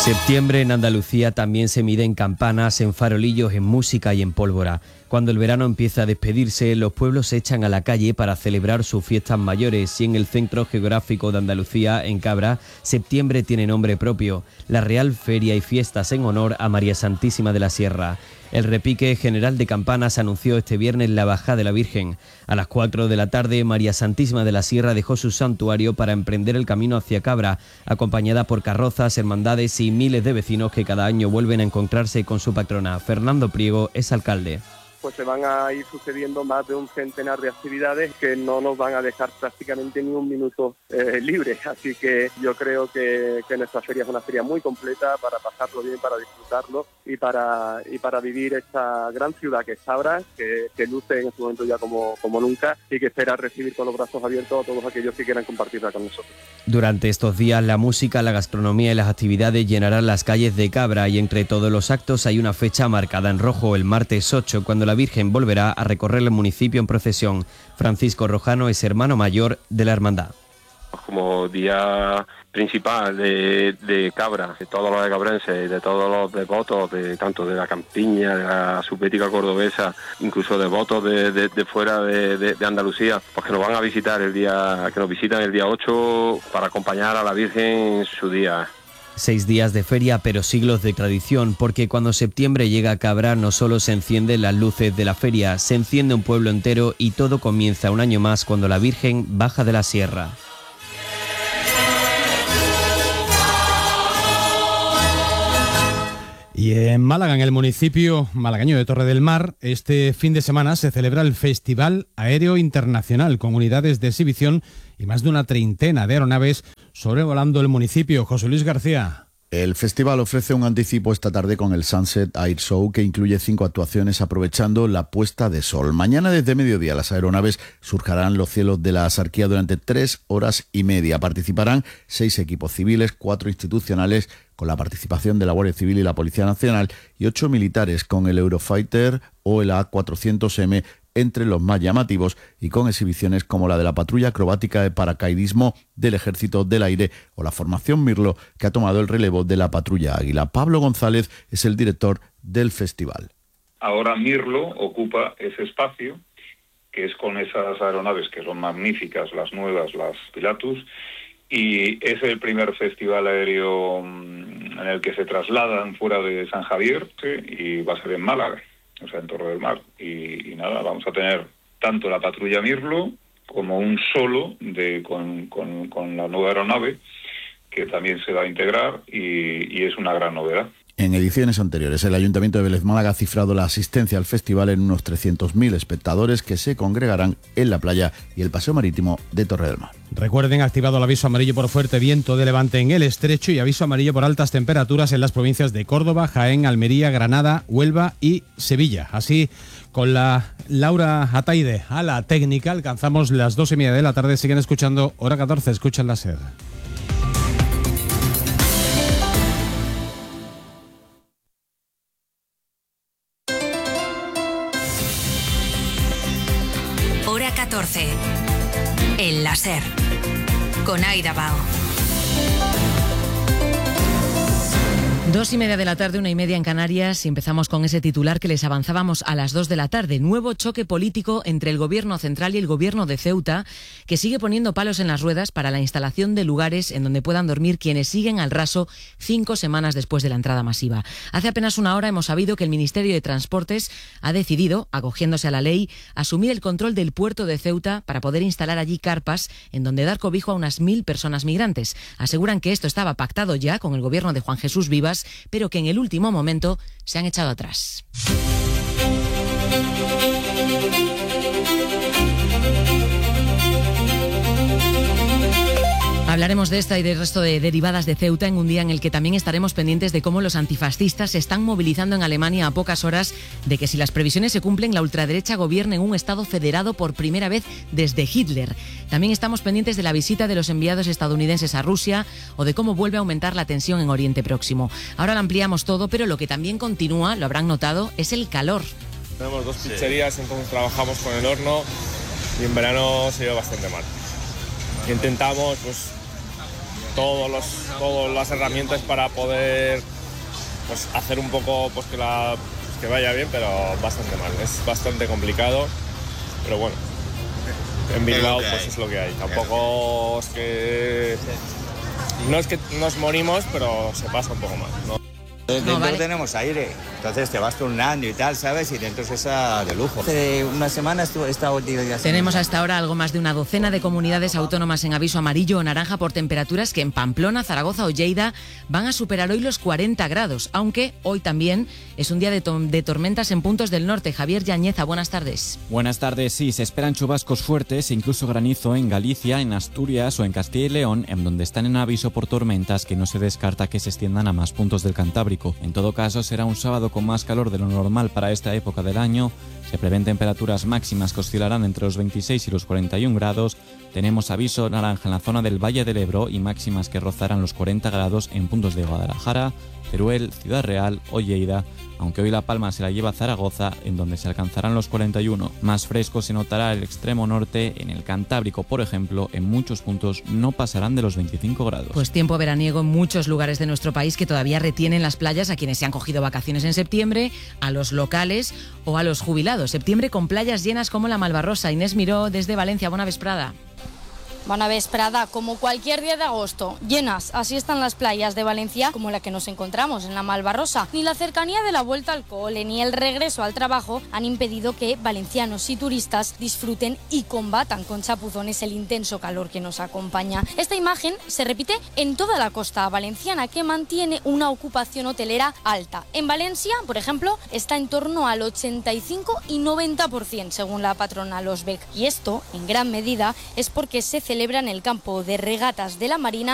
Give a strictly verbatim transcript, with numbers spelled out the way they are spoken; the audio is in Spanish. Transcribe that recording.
Septiembre en Andalucía también se mide en campanas, en farolillos, en música y en pólvora. Cuando el verano empieza a despedirse, los pueblos se echan a la calle para celebrar sus fiestas mayores y en el centro geográfico de Andalucía, en Cabra, septiembre tiene nombre propio, la Real Feria y Fiestas en honor a María Santísima de la Sierra. El repique general de campanas anunció este viernes la bajada de la Virgen. A las cuatro de la tarde, María Santísima de la Sierra dejó su santuario para emprender el camino hacia Cabra, acompañada por carrozas, hermandades y miles de vecinos que cada año vuelven a encontrarse con su patrona. Fernando Priego es alcalde. Pues se van a ir sucediendo más de un centenar de actividades que no nos van a dejar prácticamente ni un minuto eh, libre. Así que yo creo que, que nuestra feria es una feria muy completa para pasarlo bien, para disfrutarlo y para y para vivir esta gran ciudad que es Cabra, que, que luce en este momento ya como, como nunca y que espera recibir con los brazos abiertos a todos aquellos que quieran compartirla con nosotros. Durante estos días la música, la gastronomía y las actividades llenarán las calles de Cabra y entre todos los actos hay una fecha marcada en rojo, el martes ocho, cuando la La Virgen volverá a recorrer el municipio en procesión. Francisco Rojano es hermano mayor de la hermandad. Como día principal de, de Cabra, de todos los cabrenses, de todos los devotos, de, tanto de la campiña, de la subbética cordobesa, incluso devotos de, de, de fuera de, de, de Andalucía, pues que nos van a visitar el día, que nos visitan el día ocho para acompañar a la Virgen en su día. Seis días de feria, pero siglos de tradición, porque cuando septiembre llega a Cabra no solo se encienden las luces de la feria, se enciende un pueblo entero y todo comienza un año más cuando la Virgen baja de la sierra. Y en Málaga, en el municipio malagueño de Torre del Mar, este fin de semana se celebra el Festival Aéreo Internacional, con unidades de exhibición y más de una treintena de aeronaves sobrevolando el municipio. José Luis García. El festival ofrece un anticipo esta tarde con el Sunset Air Show, que incluye cinco actuaciones aprovechando la puesta de sol. Mañana desde mediodía las aeronaves surcarán los cielos de la Axarquía durante tres horas y media. Participarán seis equipos civiles, cuatro institucionales con la participación de la Guardia Civil y la Policía Nacional y ocho militares con el Eurofighter o el A cuatrocientos eme entre los más llamativos y con exhibiciones como la de la patrulla acrobática de paracaidismo del Ejército del Aire o la formación Mirlo, que ha tomado el relevo de la patrulla Águila. Pablo González es el director del festival. Ahora Mirlo ocupa ese espacio, que es con esas aeronaves que son magníficas, las nuevas, las Pilatus, y es el primer festival aéreo en el que se trasladan fuera de San Javier, ¿sí? Y va a ser en Málaga, o sea, en Torre del Mar. Y, y nada, vamos a tener tanto la patrulla Mirlo como un solo de con, con, con la nueva aeronave, que también se va a integrar y, y es una gran novedad. En ediciones anteriores, el Ayuntamiento de Vélez Málaga ha cifrado la asistencia al festival en unos trescientos mil espectadores que se congregarán en la playa y el paseo marítimo de Torre del Mar. Recuerden, activado el aviso amarillo por fuerte viento de levante en el estrecho y aviso amarillo por altas temperaturas en las provincias de Córdoba, Jaén, Almería, Granada, Huelva y Sevilla. Así, con la Laura Ataide a la técnica, alcanzamos las dos y media de la tarde. Siguen escuchando Hora catorce, escuchan la SER. catorce. El láser. Con Aida Bao. Dos y media de la tarde, una y media en Canarias, y empezamos con ese titular que les avanzábamos a las dos de la tarde. Nuevo choque político entre el Gobierno central y el Gobierno de Ceuta, que sigue poniendo palos en las ruedas para la instalación de lugares en donde puedan dormir quienes siguen al raso cinco semanas después de la entrada masiva. Hace apenas una hora hemos sabido que el Ministerio de Transportes ha decidido, acogiéndose a la ley, asumir el control del puerto de Ceuta para poder instalar allí carpas en donde dar cobijo a unas mil personas migrantes. Aseguran que esto estaba pactado ya con el Gobierno de Juan Jesús Vivas, pero que en el último momento se han echado atrás. Hablaremos de esta y del resto de derivadas de Ceuta en un día en el que también estaremos pendientes de cómo los antifascistas se están movilizando en Alemania a pocas horas de que, si las previsiones se cumplen, la ultraderecha gobierne en un Estado federado por primera vez desde Hitler. También estamos pendientes de la visita de los enviados estadounidenses a Rusia o de cómo vuelve a aumentar la tensión en Oriente Próximo. Ahora lo ampliamos todo, pero lo que también continúa, lo habrán notado, es el calor. Tenemos dos pizzerías, entonces trabajamos con el horno y en verano se lleva bastante mal. Intentamos, pues, todos los, todas las herramientas para poder pues, hacer un poco pues, que, la, pues, que vaya bien, pero bastante mal. Es bastante complicado, pero bueno, en Bilbao pues es lo que hay. Tampoco es que... No es que nos morimos, pero se pasa un poco mal, ¿no? Dentro no, vale. Tenemos aire, entonces te vas turnando y tal, ¿sabes? Y dentro es esa de lujo. Hace una semana estuvo esta última. Tenemos hasta ahora algo más de una docena de comunidades autónomas en aviso amarillo o naranja por temperaturas que en Pamplona, Zaragoza o Lleida van a superar hoy los cuarenta grados, aunque hoy también es un día de, to- de tormentas en puntos del norte. Javier Yañeza, buenas tardes. Buenas tardes, sí, se esperan chubascos fuertes e incluso granizo en Galicia, en Asturias o en Castilla y León, en donde están en aviso por tormentas que no se descarta que se extiendan a más puntos del Cantábrico. En todo caso, será un sábado con más calor de lo normal para esta época del año. Se prevén temperaturas máximas que oscilarán entre los veintiséis y los cuarenta y un grados. Tenemos aviso naranja en la zona del Valle del Ebro y máximas que rozarán los cuarenta grados en puntos de Guadalajara, Teruel, Ciudad Real o Lleida, aunque hoy La Palma se la lleva a Zaragoza, en donde se alcanzarán los cuarenta y uno. Más fresco se notará el extremo norte, en el Cantábrico, por ejemplo, en muchos puntos no pasarán de los veinticinco grados. Pues tiempo veraniego en muchos lugares de nuestro país que todavía retienen las playas a quienes se han cogido vacaciones en septiembre, a los locales o a los jubilados. Septiembre con playas llenas como la Malvarrosa. Inés Miró, desde Valencia, bona vesprada. Bona vesprada, como cualquier día de agosto, llenas, así están las playas de Valencia como la que nos encontramos en la Malvarrosa. Ni la cercanía de la vuelta al cole ni el regreso al trabajo han impedido que valencianos y turistas disfruten y combatan con chapuzones el intenso calor que nos acompaña. Esta imagen se repite en toda la costa valenciana, que mantiene una ocupación hotelera alta. En Valencia, por ejemplo, está en torno al ochenta y cinco y noventa por ciento según la patronal Osbec. Y esto, en gran medida, es porque se celebra en el campo de regatas de la Marina